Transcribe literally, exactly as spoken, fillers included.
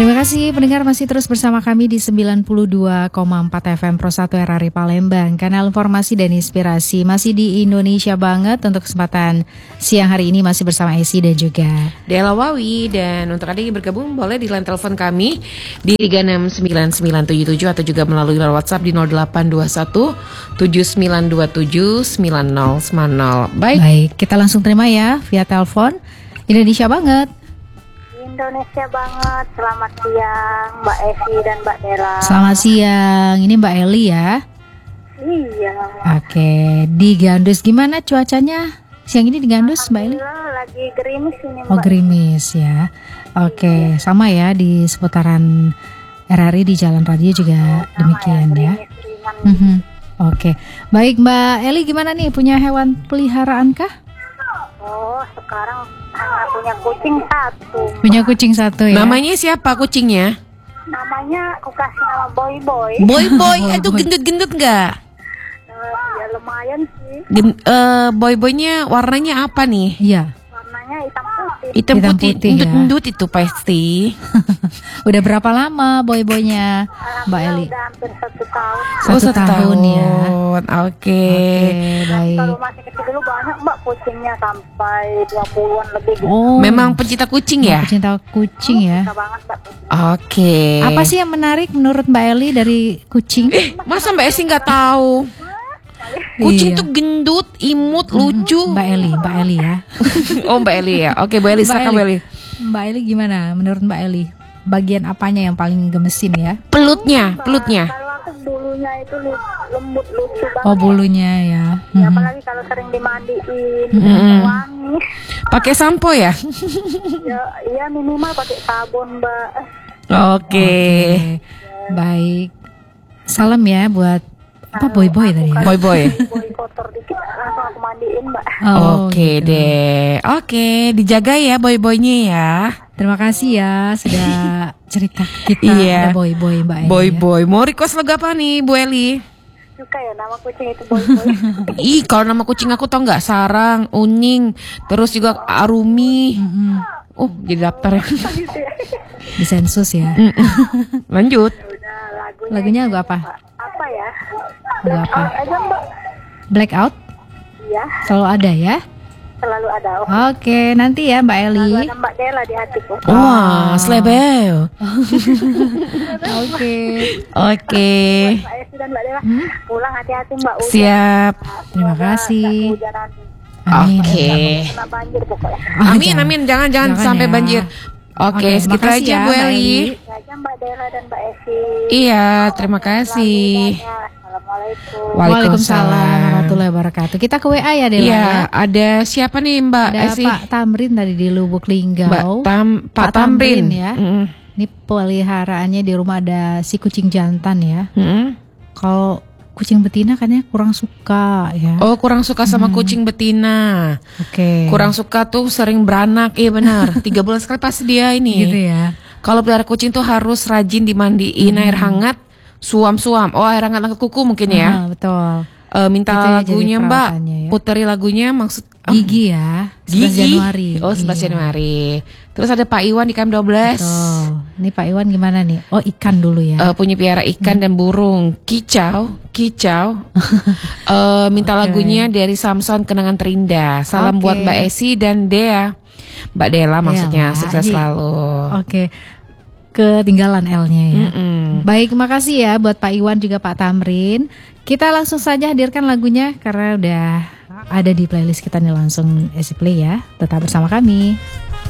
Terima kasih pendengar masih terus bersama kami di sembilan puluh dua koma empat F M Pro satu R R I Palembang, kanal informasi dan inspirasi. Masih di Indonesia banget untuk kesempatan siang hari ini masih bersama Esi dan juga Dela Wawi. Dan untuk adik bergabung boleh di line telepon kami di tiga enam sembilan sembilan tujuh tujuh atau juga melalui WhatsApp di nol delapan dua satu tujuh sembilan dua tujuh sembilan nol sembilan nol. Baik. Baik, kita langsung terima ya via telepon. Indonesia banget. Indonesia banget, selamat siang Mbak Esi dan Mbak Dela. Selamat siang, ini Mbak Eli ya. Iya. Oke, di Gandus gimana cuacanya? Siang ini di Gandus Mbak Eli? Lagi gerimis ini Mbak. Oh gerimis ya. Oke, sama ya di seputaran R R I di Jalan Radio juga Sama demikian ya. Gerimis-geriman. Mhm. Oke, baik Mbak Eli gimana nih, punya hewan peliharaan kah? Oh, sekarang hanya punya kucing satu. Punya kucing satu ya. Namanya siapa kucingnya? Namanya aku kasih nama Boy Boy. Boy Boy, Boy itu Boy. gendut-gendut nggak? Eh, ya lumayan sih. Gen- eh, Boy Boynya warnanya apa nih? Iya. Warnanya hitam putih. Hitam, Hitam putih, putih ya. gendut-gendut itu pasti. Udah berapa lama boy-boynya Mbak Eli? Udah hampir satu tahun. Satu, Oh, satu tahun, ya. tahun. Oke. Oke, baik. Kalau masih kecil dulu banyak Mbak kucingnya sampai dua puluhan lebih gitu. Oh, Memang pencinta kucing ya? pecinta kucing ya. Suka banget Mbak kucing. Oke. Apa sih yang menarik menurut Mbak Eli dari kucing? Eh, masa Mbak Esi nggak tahu? Kucing Iya. tuh gendut, imut, lucu. Mbak Eli, Mbak Eli ya. Oh, Mbak Eli ya. Oke, Mbak Eli, Mbak silakan Eli. Mbak Eli. Mbak Eli gimana menurut Mbak Eli? Bagian apanya yang paling gemesin ya? Pelutnya, pelutnya. Kalau aku bulunya itu lu- lembut lucu banget. Oh, bulunya ya. Ya, Mhm. apalagi kalau sering dimandiin, Mm-mm. wangi. Pakai sampo ya? Ya, iya minimal pakai sabun, Mbak. Oke. Baik. Salam ya buat apa boy-boy tadi ya? Boy boy. Boy kotor dikit langsung aku mandiin, Mbak. Oh, Oke gitu. deh. Oke, dijaga ya boy-boynya ya. Terima kasih ya sudah cerita kita Iya. ada boy-boy Mbak Eli. Boy ya. boy. Mau request lagu apa nih, Bu Eli? Suka ya nama kucing itu Boy Boy. Ih, kalau nama kucing aku tau nggak? Sarang, Uning, terus juga Arumi. Mm-mm. Oh, jadi daftar ya. Gitu ya. Di sensus ya. Lanjut. Udah lagunya. Lagunya lagu apa? Apa ya? Lagu apa? Oh, aja, Mbak. Blackout Iya, selalu ada ya. selalu ada. Oh, Oke, nanti ya Mbak Eli. selalu ada Mbak Dela di hatiku. Wah, slebel. Oke. Oke. Mbak Esi dan Mbak Dela pulang hati-hati Mbak. Hujan. Siap. Terima kasih. Hujanan. Amin. Oke. Kena banjir pokoknya. Oh, Amin, jangan. amin. Jangan, jangan, Jangan sampai ya. banjir. Oke, Oke, segitu makasih aja ya, Bu Mbak Eli. Eli. Ya aja Mbak Dela dan Mbak Esi. Iya, terima kasih. Assalamualaikum. Waalaikumsalam warahmatullahi wabarakatuh. Kita ke W A ya Dela Iya, ya. ada siapa nih Mbak Ada Esi? Pak Tamrin tadi di Lubuk Linggau. Mbak Tam, Pak, Pak Tamrin. Tamrin ya. Mm-mm. Ini peliharaannya di rumah ada si kucing jantan ya. Mm-mm. Kalau kucing betina katanya kurang suka ya. Oh, kurang suka sama kucing betina. Oke. Kurang suka tuh sering beranak. Iya benar. Tiga bulan sekali pasti dia ini. gitu ya. Kalau pelihara kucing tuh harus rajin dimandiin air hangat, suam-suam. Oh, air hangat angkat kuku mungkin ya. Ah, betul. Eh, minta Itu ya jadi lagunya Mbak. perawatannya ya. Puteri lagunya maksud Gigi ya. sebelas Gigi. Januari. Oh, sebelas Iya. Januari. Terus ada Pak Iwan di K M dua belas. Betul. Ini Pak Iwan gimana nih? Oh, ikan dulu ya. Eh, punya piara ikan dan burung. Kicau, kicau. Eh, minta Oke. lagunya dari Samson Kenangan Terindah. Salam Oke. buat Mbak Esi dan Dea. Mbak Dela maksudnya, Dela. sukses Ini- selalu. Oke. Ketinggalan L-nya ya. Mm-mm. Baik, makasih ya buat Pak Iwan juga Pak Tamrin. Kita langsung saja hadirkan lagunya karena udah ada di playlist kita nih, langsung isi play ya. Tetap bersama kami.